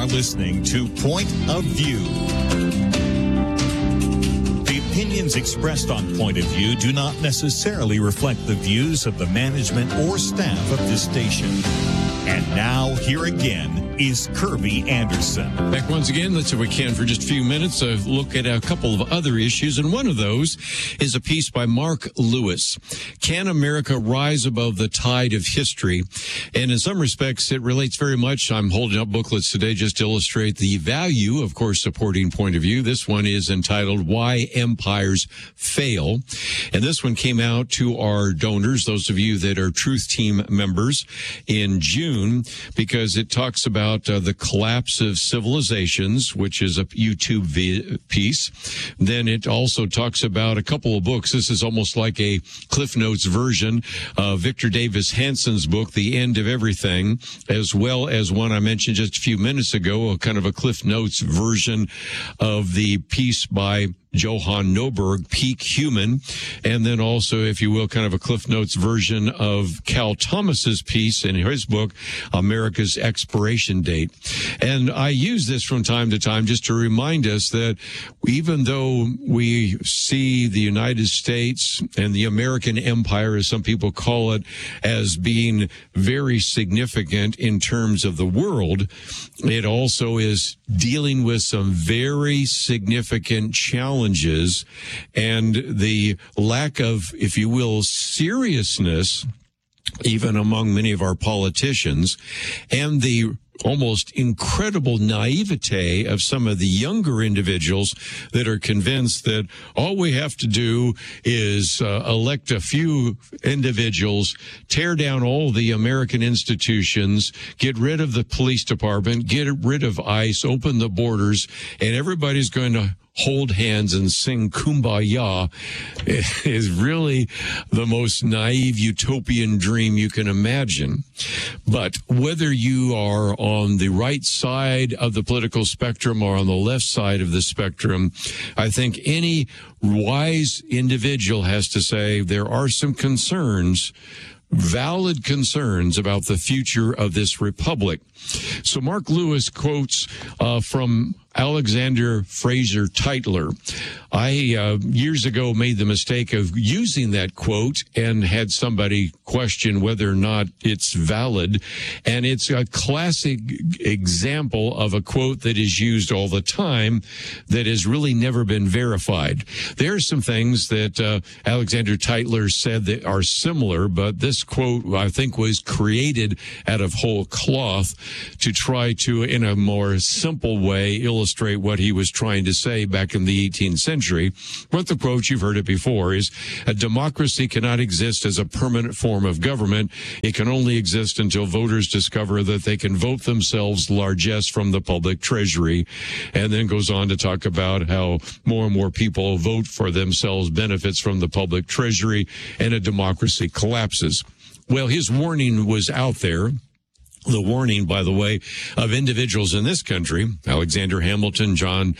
are listening to Point of View. The opinions expressed on Point of View do not necessarily reflect the views of the management or staff of this station. And now, here again is Kirby Anderson. Back once again, let's, if we can, for just a few minutes, look at a couple of other issues. And one of those is a piece by Mark Lewis, Can America Rise Above the Tide of History? And in some respects, it relates very much. I'm holding up booklets today just to illustrate the value, of course, supporting Point of View. This one is entitled Why Empires Fail. And this one came out to our donors, those of you that are Truth Team members, in June, because it talks about the collapse of civilizations, which is a YouTube piece. Then it also talks about a couple of books. This is almost like a Cliff Notes version of Victor Davis Hanson's book, The End of Everything, as well as one I mentioned just a few minutes ago, a kind of a Cliff Notes version of the piece by Johan Norberg, Peak Human, and then also, if you will, kind of a Cliff Notes version of Cal Thomas's piece in his book, America's Expiration Date. And I use this from time to time just to remind us that even though we see the United States and the American empire, as some people call it, as being very significant in terms of the world, it also is dealing with some very significant challenges, and the lack of, if you will, seriousness, even among many of our politicians, and the almost incredible naivete of some of the younger individuals that are convinced that all we have to do is elect a few individuals, tear down all the American institutions, get rid of the police department, get rid of ICE, open the borders, and everybody's going to hold hands and sing Kumbaya. Is really the most naive utopian dream you can imagine. But whether you are on the right side of the political spectrum or on the left side of the spectrum, I think any wise individual has to say there are some concerns, valid concerns about the future of this republic. So Mark Lewis quotes from Alexander Fraser Tytler. I years ago made the mistake of using that quote and had somebody question whether or not it's valid. And it's a classic example of a quote that is used all the time that has really never been verified. There are some things that Alexander Tytler said that are similar, but this quote, I think, was created out of whole cloth to try to, in a more simple way, illustrate what he was trying to say back in the 18th century. But the quote, you've heard it before, is a democracy cannot exist as a permanent form of government. It can only exist until voters discover that they can vote themselves largesse from the public treasury. And then goes on to talk about how more and more people vote for themselves, benefits from the public treasury, and a democracy collapses. Well, his warning was out there. The warning, by the way, of individuals in this country, Alexander Hamilton, John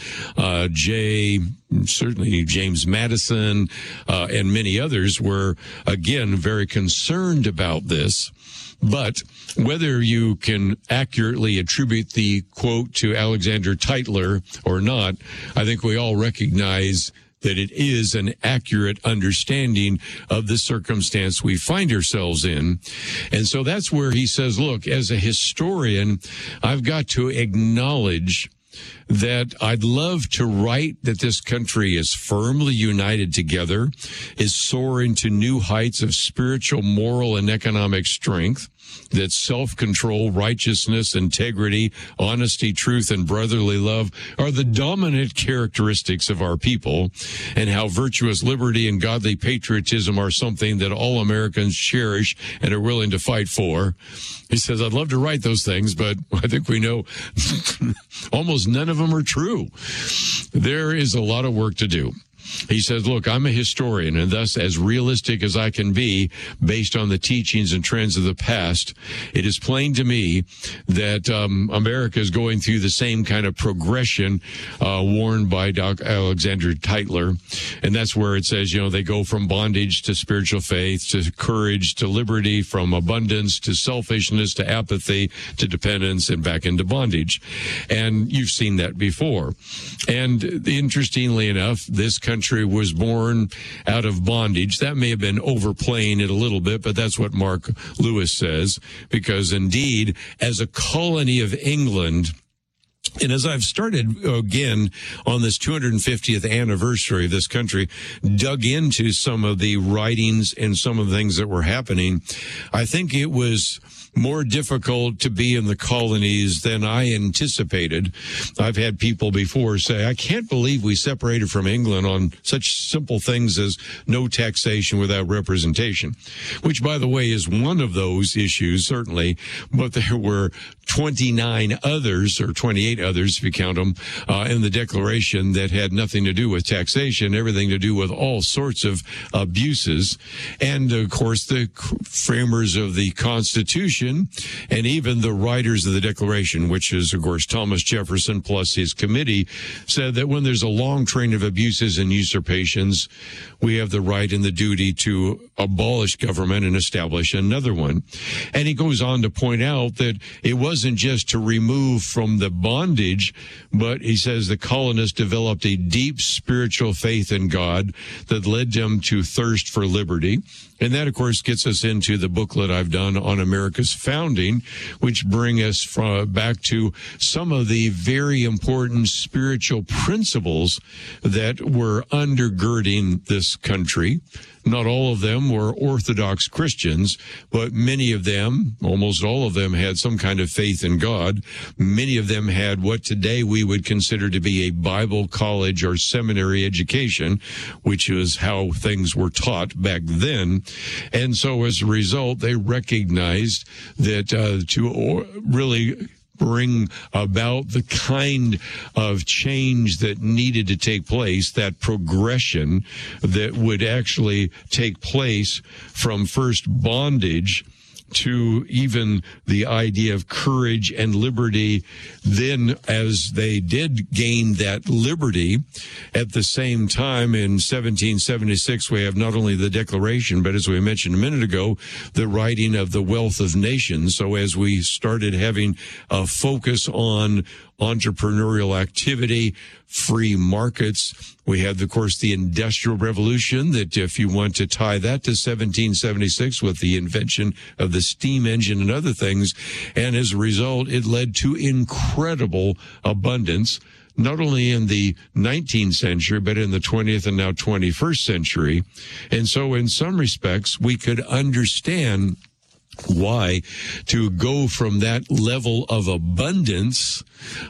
Jay, certainly James Madison, and many others were, again, very concerned about this. But whether you can accurately attribute the quote to Alexander Tytler or not, I think we all recognize that it is an accurate understanding of the circumstance we find ourselves in. And so that's where he says, look, as a historian, I've got to acknowledge that I'd love to write that this country is firmly united together, is soaring to new heights of spiritual, moral, and economic strength, that self-control, righteousness, integrity, honesty, truth, and brotherly love are the dominant characteristics of our people, and how virtuous liberty and godly patriotism are something that all Americans cherish and are willing to fight for. He says, I'd love to write those things, but I think we know almost none of them are true. There is a lot of work to do. He says, look, I'm a historian, and thus as realistic as I can be based on the teachings and trends of the past. It is plain to me that America is going through the same kind of progression warned by Dr. Alexander Tytler. And that's where it says, they go from bondage to spiritual faith, to courage, to liberty, from abundance to selfishness, to apathy, to dependence, and back into bondage. And you've seen that before. And interestingly enough, this country was born out of bondage. That may have been overplaying it a little bit, but that's what Mark Lewis says, because indeed, as a colony of England, and as I've started again on this 250th anniversary of this country, dug into some of the writings and some of the things that were happening, I think it was more difficult to be in the colonies than I anticipated. I've had people before say, I can't believe we separated from England on such simple things as no taxation without representation, which, by the way, is one of those issues, certainly, but there were 29 others, or 28 others, if you count them, in the Declaration that had nothing to do with taxation, everything to do with all sorts of abuses. And, of course, the framers of the Constitution and even the writers of the Declaration, which is, of course, Thomas Jefferson plus his committee, said that when there's a long train of abuses and usurpations, we have the right and the duty to abolish government and establish another one. And he goes on to point out that it wasn't just to remove from the bondage, but he says the colonists developed a deep spiritual faith in God that led them to thirst for liberty. And that, of course, gets us into the booklet I've done on America's founding, which bring us back to some of the very important spiritual principles that were undergirding this country. Not all of them were Orthodox Christians, but many of them, almost all of them, had some kind of faith in God. Many of them had what today we would consider to be a Bible college or seminary education, which is how things were taught back then. And so as a result, they recognized that to really bring about the kind of change that needed to take place, that progression that would actually take place from first bondage to even the idea of courage and liberty. Then, as they did gain that liberty, at the same time in 1776, we have not only the Declaration, but as we mentioned a minute ago, the writing of the Wealth of Nations. So as we started having a focus on entrepreneurial activity, free markets, we had, of course, the Industrial Revolution, that if you want to tie that to 1776 with the invention of the steam engine and other things, and as a result, it led to incredible abundance, not only in the 19th century, but in the 20th and now 21st century. And so in some respects, we could understand why to go from that level of abundance,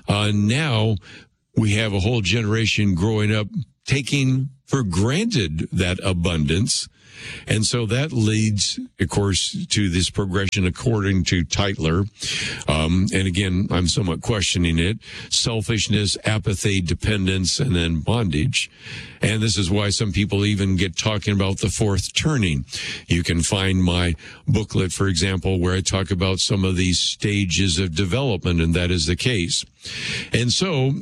now we have a whole generation growing up taking for granted that abundance. And so that leads, of course, to this progression according to Tytler. And again, I'm somewhat questioning it. Selfishness, apathy, dependence, and then bondage. And this is why some people even get talking about the fourth turning. You can find my booklet, for example, where I talk about some of these stages of development, and that is the case. And so,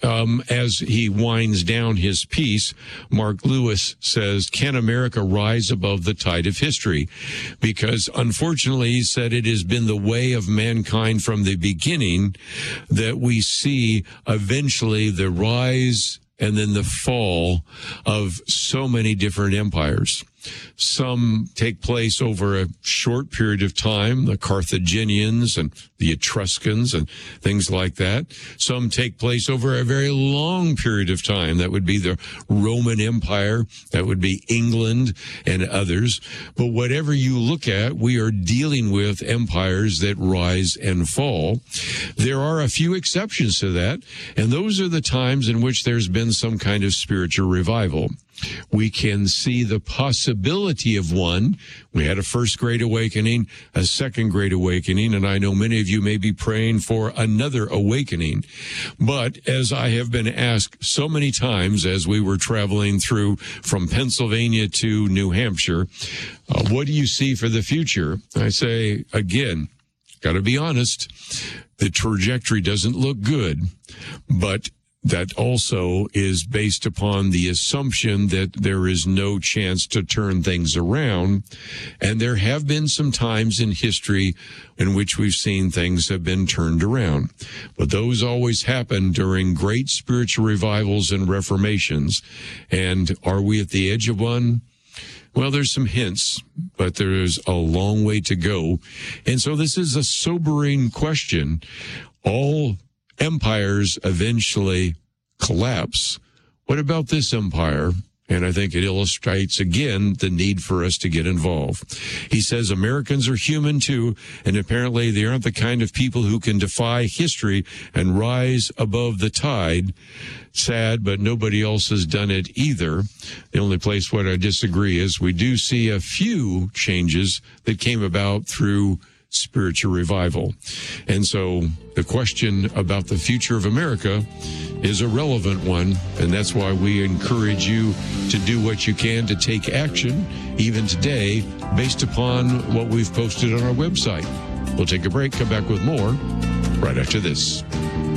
as he winds down his piece, Mark Lewis says, can America rise above the tide of history? Because unfortunately, he said, it has been the way of mankind from the beginning that we see eventually the rise and then the fall of so many different empires. Some take place over a short period of time, the Carthaginians and the Etruscans and things like that. Some take place over a very long period of time. That would be the Roman Empire. That would be England and others. But whatever you look at, we are dealing with empires that rise and fall. There are a few exceptions to that, and those are the times in which there's been some kind of spiritual revival. We can see the possibility of one. We had a first Great Awakening, a second Great Awakening, and I know many of you may be praying for another awakening. But as I have been asked so many times as we were traveling through from Pennsylvania to New Hampshire, what do you see for the future? I say, again, got to be honest, the trajectory doesn't look good, but that also is based upon the assumption that there is no chance to turn things around. And there have been some times in history in which we've seen things have been turned around. But those always happen during great spiritual revivals and reformations. And are we at the edge of one? Well, there's some hints, but there's a long way to go. And so this is a sobering question. All empires eventually collapse. What about this empire? And I think it illustrates, again, the need for us to get involved. He says Americans are human, too, and apparently they aren't the kind of people who can defy history and rise above the tide. Sad, but nobody else has done it either. The only place where I disagree is we do see a few changes that came about through spiritual revival. And so the question about the future of America is a relevant one, and that's why we encourage you to do what you can to take action, even today, based upon what we've posted on our website. We'll take a break, come back with more right after this.